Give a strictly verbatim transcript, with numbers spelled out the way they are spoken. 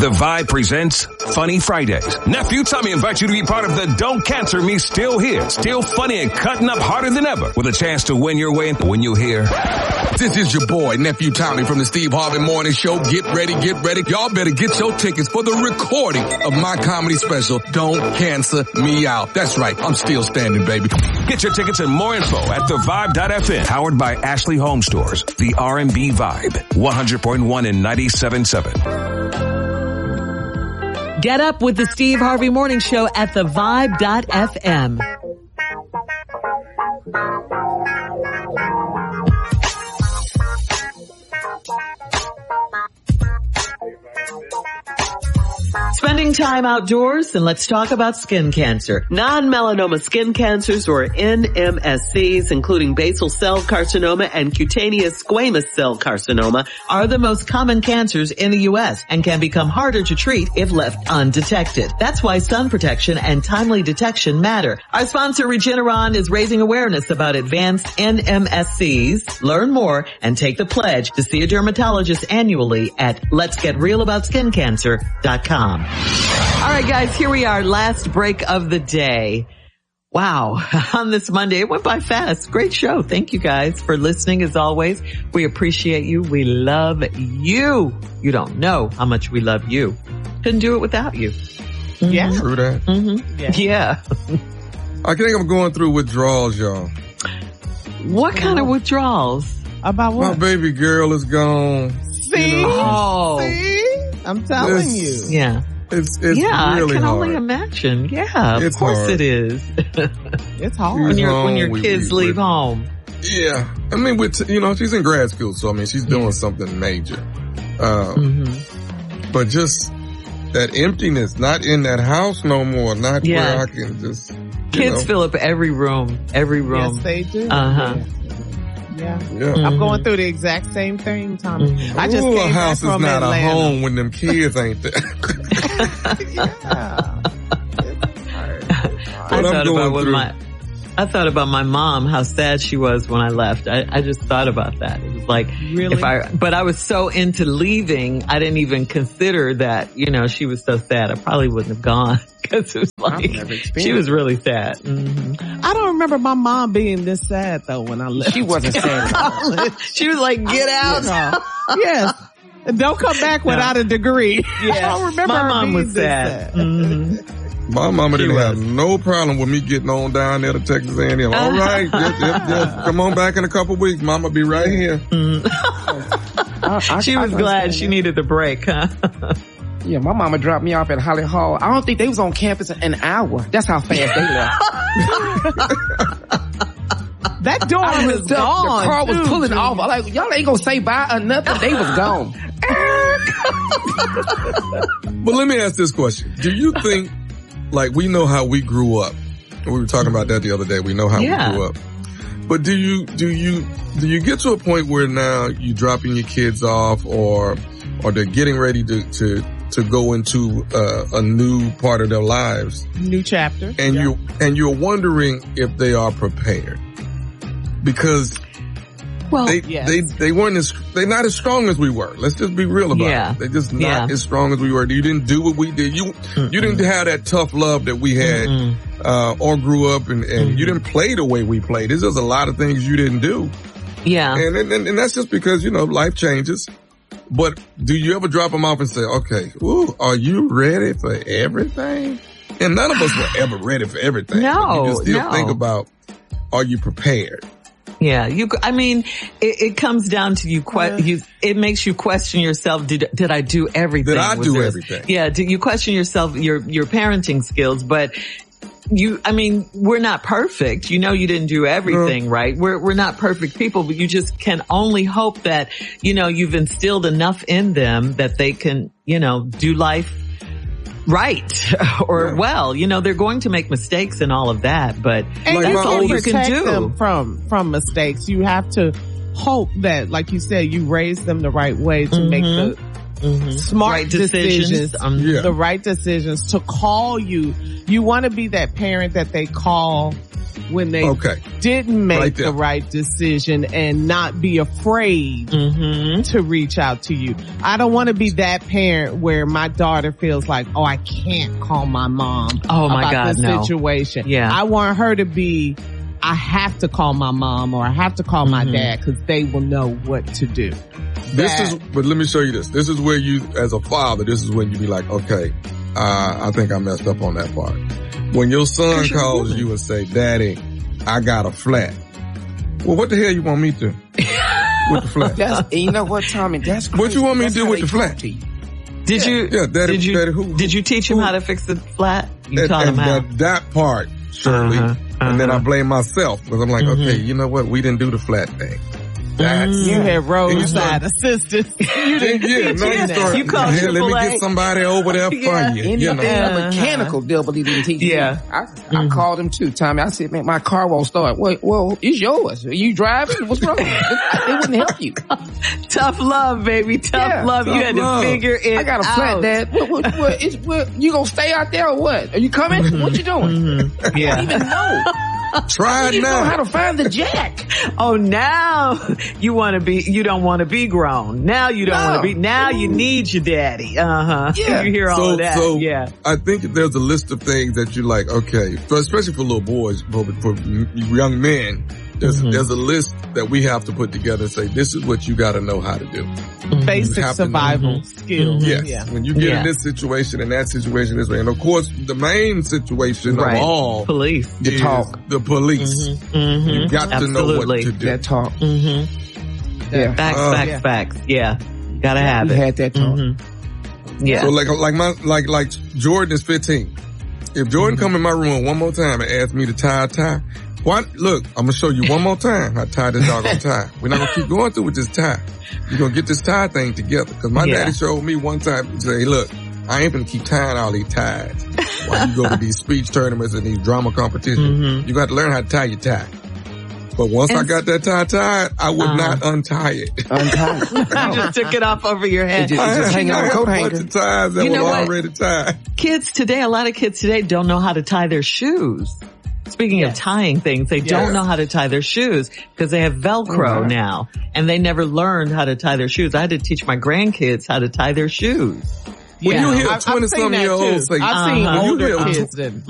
The Vibe presents Funny Fridays. Nephew Tommy invites you to be part of the Don't Cancel Me Still Here. Still funny and cutting up harder than ever with a chance to win your way when you hear. This is your boy, Nephew Tommy from the Steve Harvey Morning Show. Get ready, get ready. Y'all better get your tickets for the recording of my comedy special, Don't Cancel Me Out. That's right. I'm still standing, baby. Get your tickets and more info at the vibe dot f m. Powered by Ashley Home Stores. The R and B Vibe. one hundred point one and ninety-seven point seven. Get up with the Steve Harvey Morning Show at the vibe dot f m. Spending time outdoors, and let's talk about skin cancer. Non-melanoma skin cancers, or N M S Cs, including basal cell carcinoma and cutaneous squamous cell carcinoma, are the most common cancers in the U S and can become harder to treat if left undetected. That's why sun protection and timely detection matter. Our sponsor, Regeneron, is raising awareness about advanced N M S Cs. Learn more and take the pledge to see a dermatologist annually at lets get real about skin cancer dot com. All right, guys, here we are, last break of the day. Wow, on this Monday, it went by fast. Great show. Thank you guys for listening as always. We appreciate you. We love you. You don't know how much we love you. Couldn't do it without you. Mm-hmm. Yeah. True that. Mm-hmm. Yeah. yeah. I think I'm going through withdrawals, y'all. What kind of withdrawals? About what? My baby girl is gone. See? You know, oh. See? I'm telling it's, you. Yeah. It's, it's yeah, really I can hard. only imagine. Yeah, it's of course hard. it is. It's hard. when, you're, home, when your we, kids we, leave we, home. Yeah. I mean, with, you know, she's in grad school, so I mean, she's doing something major. Um, mm-hmm. But just that emptiness, not in that house no more, not yeah. where I can just, Kids know. fill up every room, every room. Yes, they do. Uh-huh. Yeah. Yeah. yeah. Mm-hmm. I'm going through the exact same thing, Tommy. Mm-hmm. I just Ooh, came a house back is from not Atlanta. a home when them kids ain't there. yeah. It's hard. It's hard. I What I'm thought going about when through. my, I thought about my mom, how sad she was when I left. I, I just thought about that. It was like, really? if I, but I was so into leaving, I didn't even consider that, you know, she was so sad. I probably wouldn't have gone because it was like, she was really sad. Mm-hmm. I don't remember my mom being this sad though when I left. She wasn't sad at all. She was like, get out. Yes. Don't come back without no. a degree. Yeah. I don't remember my her mom being was sad. sad. Mm-hmm. My mama didn't have no problem with me getting on down there to Texas A and M. All right, yep, yep, yep. Come on back in a couple weeks. Mama be right here. Mm. I, I, she was glad she needed the break, huh? Yeah, my mama dropped me off at Holly Hall. I don't think they was on campus in an hour. That's how fast they left. That door I was was the, gone. The car was too, pulling dude. off. I'm like, y'all ain't gonna say bye or nothing. They was gone. But let me ask this question. Do you think, like, we know how we grew up. We were talking about that the other day. We know how yeah. we grew up. But do you, do you, do you get to a point where now you dropping your kids off or, or they're getting ready to, to, to go into uh, a new part of their lives? New chapter. And yeah. you, and you're wondering if they are prepared. Because well, they, yes. they, they weren't as, they're not as strong as we were. Let's just be real about yeah. it. They're just not yeah. as strong as we were. You didn't do what we did. You, Mm-mm. you didn't have that tough love that we had, Mm-mm. uh, or grew up and, and mm-hmm. you didn't play the way we played. There's just a lot of things you didn't do. Yeah. And, and, and that's just because, you know, life changes. But do you ever drop them off and say, okay, ooh, are you ready for everything? And none of us were ever ready for everything. No, you can still no. think about, are you prepared? Yeah, you. I mean, it, it comes down to you, que- yeah. you. It makes you question yourself. Did did I do everything? Did I do this? everything? Yeah. Did you question yourself, your your parenting skills? But you, I mean, we're not perfect. You know, you didn't do everything no. right. We're we're not perfect people, but you just can only hope that you know you've instilled enough in them that they can, you know, do life right or yeah. well. You know, they're going to make mistakes and all of that, but and that's you all you can protect do them from from mistakes. You have to hope that, like you said, you raise them the right way to mm-hmm. make the mm-hmm. smart right decisions, decisions um, yeah. the right decisions to call you. You want to be that parent that they call when they okay. didn't make right the right decision and not be afraid Mm-hmm. to reach out to you. I don't want to be that parent where my daughter feels like, oh, I can't call my mom Oh, my about God, this no. situation. Yeah. I want her to be, I have to call my mom or I have to call my Mhm. dad because they will know what to do. This That- is, but let me show you this. This is where you, as a father, this is when you be like, okay, uh, I think I messed up on that part. When your son 'Cause you're calls human. you and say, Daddy, I got a flat. Well, what the hell you want me to? With the flat? That's, you know what, Tommy? That's What you want me to That's do how with they the flat? talk to you. Did you, Yeah, daddy, did you, daddy, who, did you teach him who- how to fix the flat? You and, taught him and how. that, that part, Shirley. Uh-huh, And then I uh-huh. blame myself because I'm like, Mhm. okay, you know what? We didn't do the flat thing. That's, Mm. You had roadside start- assistance. You yeah, didn't yeah, teach now him you that. start, You call here, let me triple A. get somebody over there for Yeah. you. Anything You know? Uh-huh. mechanical, Double E didn't teach me. Yeah. I, I called him too, Tommy. I said, man, my car won't start. Well, well, it's yours. Are you driving? What's wrong? It wouldn't help you. Tough love, baby. Tough Yeah, love. You tough had love. to figure it I got a out. flat, Dad. What, what, what, it's, what, you gonna stay out there or what? Are you coming? What you doing? Mhm. Yeah. I don't even know. Try it You know now. how to find the jack. Oh, now you want to be, you don't want to be grown. Now you don't No. want to be, now you need your daddy. Uh-huh. Yeah. You hear all So, of that. so yeah. I think there's a list of things that you like, okay, so especially for little boys, for, for young men, there's, Mhm. there's a list that we have to put together and say, this is what you got to know how to do. Basic You have to know. survival skills. Yes. Yeah. When you get Yeah. in this situation and that situation this way. And of course, the main situation Right. of all Police. The is talk. the police. Mm-hmm. You got to know what Absolutely. to do. That talk. Mm-hmm. Yeah. Facts, Uh, facts, yeah. facts. Yeah. Gotta have We it. had that talk. Mm-hmm. Yeah. So like, like my, like, like Jordan is fifteen. If Jordan come in my room one more time and ask me to tie a tie, what? Look, I'm gonna show you one more time how to tie this doggone tie. We're not gonna keep going through with this tie. We're gonna get this tie thing together. Cause my Yeah. daddy showed me one time, he said, hey look, I ain't gonna keep tying all these ties. While you go to these speech tournaments and these drama competitions, Mhm. you got to learn how to tie your tie. But once I And- got that tie tied, I would Uh-huh. not untie it. Untied. You just took it off over your head. It just- I just hang had on a a coat bunch hanger. of ties that You know were what? already tied. Kids today, a lot of kids today don't know how to tie their shoes. Speaking of Yes. tying things, they don't Yes. know how to tie their shoes because they have Velcro Mhm. now and they never learned how to tie their shoes. I had to teach my grandkids how to tie their shoes. When Yeah. you hear a I've- I've seen twenty-something that year old too. say, I've seen Uh-huh. When you older hear a kids that